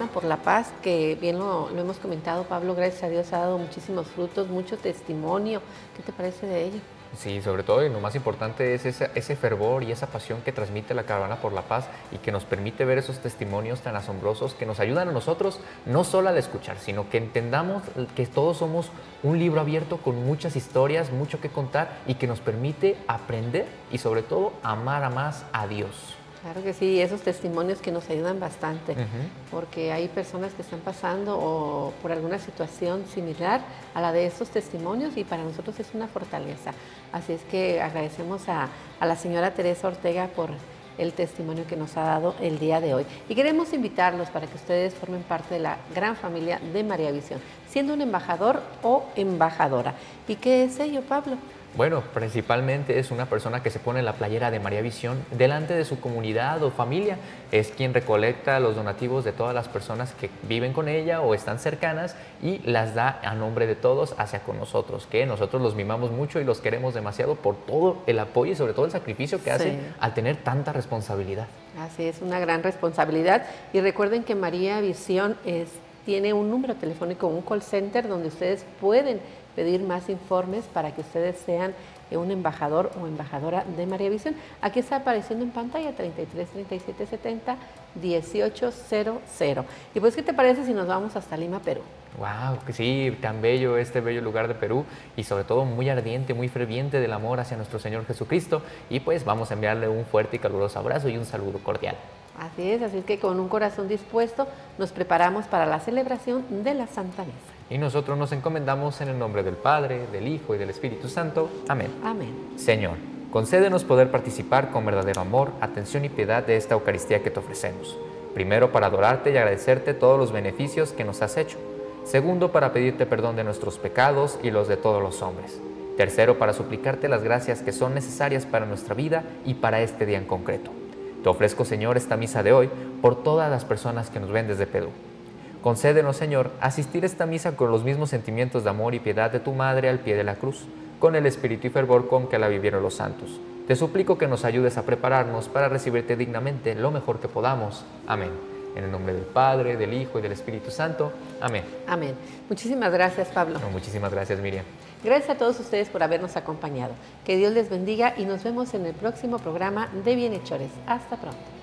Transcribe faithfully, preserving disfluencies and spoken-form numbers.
por la Paz, que bien lo, lo hemos comentado, Pablo, gracias a Dios ha dado muchísimos frutos, mucho testimonio. ¿Qué te parece de ello? Sí, sobre todo, y lo más importante es ese, ese fervor y esa pasión que transmite la Caravana por la Paz y que nos permite ver esos testimonios tan asombrosos que nos ayudan a nosotros no solo al escuchar, sino que entendamos que todos somos un libro abierto con muchas historias, mucho que contar y que nos permite aprender y sobre todo amar a más a Dios. Claro que sí, esos testimonios que nos ayudan bastante, Uh-huh. porque hay personas que están pasando o por alguna situación similar a la de estos testimonios y para nosotros es una fortaleza. Así es que agradecemos a, a la señora Teresa Ortega por el testimonio que nos ha dado el día de hoy. Y queremos invitarlos para que ustedes formen parte de la gran familia de María Visión, siendo un embajador o embajadora. ¿Y qué es ello, Pablo? Bueno, principalmente es una persona que se pone la playera de María Visión delante de su comunidad o familia. Es quien recolecta los donativos de todas las personas que viven con ella o están cercanas y las da a nombre de todos hacia con nosotros, que nosotros los mimamos mucho y los queremos demasiado por todo el apoyo y sobre todo el sacrificio que Sí. hacen al tener tanta responsabilidad. Así es, una gran responsabilidad. Y recuerden que María Visión es, tiene un número telefónico, un call center donde ustedes pueden pedir más informes para que ustedes sean un embajador o embajadora de María Visión. Aquí está apareciendo en pantalla treinta y tres, treinta y siete, setenta, dieciocho cero cero. Y pues, ¿qué te parece si nos vamos hasta Lima, Perú? Wow, que sí, tan bello este bello lugar de Perú y sobre todo muy ardiente, muy ferviente del amor hacia nuestro Señor Jesucristo y pues vamos a enviarle un fuerte y caluroso abrazo y un saludo cordial. Así es, así es que con un corazón dispuesto nos preparamos para la celebración de la Santa Misa. Y nosotros nos encomendamos en el nombre del Padre, del Hijo y del Espíritu Santo. Amén. Amén. Señor, concédenos poder participar con verdadero amor, atención y piedad de esta Eucaristía que te ofrecemos. Primero, para adorarte y agradecerte todos los beneficios que nos has hecho. Segundo, para pedirte perdón de nuestros pecados y los de todos los hombres. Tercero, para suplicarte las gracias que son necesarias para nuestra vida y para este día en concreto. Te ofrezco, Señor, esta misa de hoy por todas las personas que nos ven desde Perú. Concédenos, Señor, asistir a esta misa con los mismos sentimientos de amor y piedad de tu Madre al pie de la cruz, con el espíritu y fervor con que la vivieron los santos. Te suplico que nos ayudes a prepararnos para recibirte dignamente lo mejor que podamos. Amén. En el nombre del Padre, del Hijo y del Espíritu Santo. Amén. Amén. Muchísimas gracias, Pablo. No, muchísimas gracias, Miriam. Gracias a todos ustedes por habernos acompañado. Que Dios les bendiga y nos vemos en el próximo programa de Bienhechores. Hasta pronto.